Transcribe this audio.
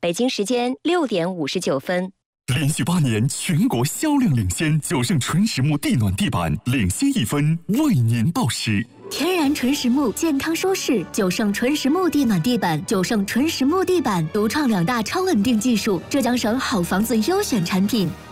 北京时间6点59分。 连续8年全国销量领先，九盛纯实木地暖地板领先1分，为您报时。 天然纯实木，健康舒适，九盛纯实木地暖地板，九盛纯实木地板独创2大超稳定技术，浙江省好房子优选产品。